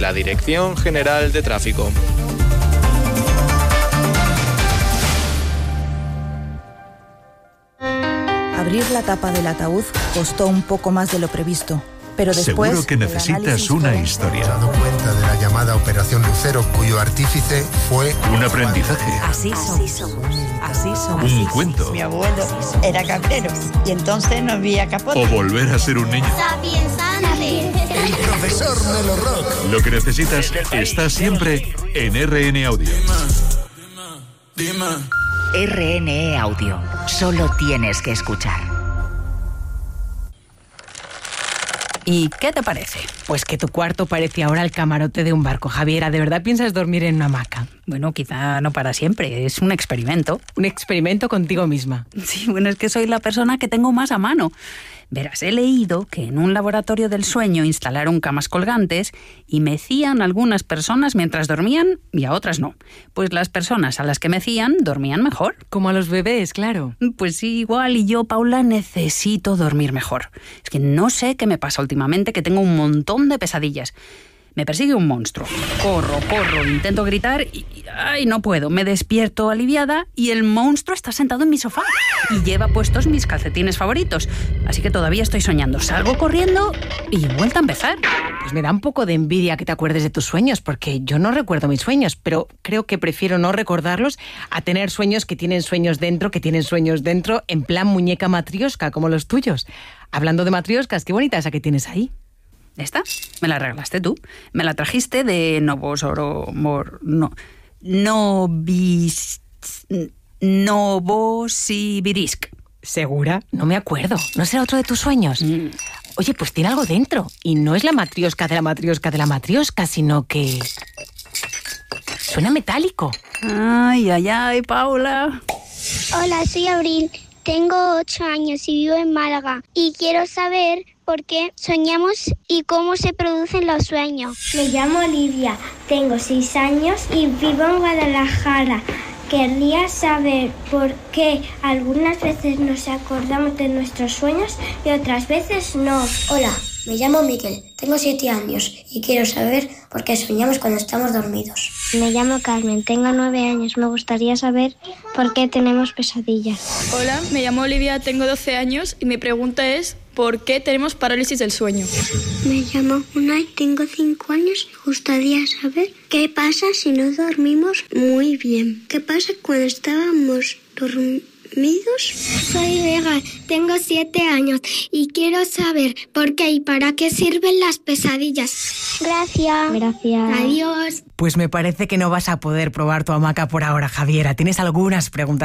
la Dirección General de Tráfico. Abrir la tapa del ataúd costó un poco más de lo previsto, pero después... Seguro que necesitas una historia. ¿Te has dado cuenta de la llamada Operación Lucero, cuyo artífice fue... Un aprendizaje. Así somos. Así somos. Un cuento. Mi abuelo era cabrero y entonces nos vía capote. O volver a ser un niño. El profesor Melo Rock. Lo que necesitas está siempre en RN Audio. RNE Audio. Solo tienes que escuchar. ¿Y qué te parece? Pues que tu cuarto parece ahora el camarote de un barco. Javiera, ¿de verdad piensas dormir en una hamaca? Bueno, quizá no para siempre, es un experimento. Un experimento contigo misma. Sí, bueno, es que soy la persona que tengo más a mano. Verás, he leído que en un laboratorio del sueño instalaron camas colgantes y mecían a algunas personas mientras dormían y a otras no. Pues las personas a las que mecían dormían mejor. Como a los bebés, claro. Pues sí, igual, y yo, Paula, necesito dormir mejor. Es que no sé qué me pasa últimamente, que tengo un montón de pesadillas. Me persigue un monstruo. Corro, intento gritar y ¡ay, no puedo! Me despierto aliviada y el monstruo está sentado en mi sofá y lleva puestos mis calcetines favoritos. Así que todavía estoy soñando. Salgo corriendo y vuelta a empezar. Pues me da un poco de envidia que te acuerdes de tus sueños, porque yo no recuerdo mis sueños, pero creo que prefiero no recordarlos a tener sueños que tienen sueños dentro, en plan muñeca matrioska, como los tuyos. Hablando de matrioscas, qué bonita esa que tienes ahí. ¿Esta? Me la regalaste tú. Me la trajiste de Novosibirsk. ¿Segura? No me acuerdo. ¿No será otro de tus sueños? Oye, pues tiene algo dentro. Y no es la matriosca de la matriosca, sino que... suena metálico. Ay, Paula. Hola, soy Abril. Tengo 8 años y vivo en Málaga. Y quiero saber por qué soñamos y cómo se producen los sueños. Me llamo Olivia, tengo 6 años y vivo en Guadalajara. Querría saber por qué algunas veces nos acordamos de nuestros sueños y otras veces no. Hola, me llamo Miquel, tengo 7 años y quiero saber por qué soñamos cuando estamos dormidos. Me llamo Carmen, tengo 9 años. Me gustaría saber por qué tenemos pesadillas. Hola, me llamo Olivia, tengo 12 años y mi pregunta es ¿por qué tenemos parálisis del sueño? Me llamo Unai, tengo 5 años y me gustaría saber qué pasa si no dormimos muy bien. ¿Qué pasa cuando estábamos dormidos? Soy Vega, tengo 7 años y quiero saber por qué y para qué sirven las pesadillas. Gracias. Adiós. Pues me parece que no vas a poder probar tu hamaca por ahora, Javiera. ¿Tienes algunas preguntas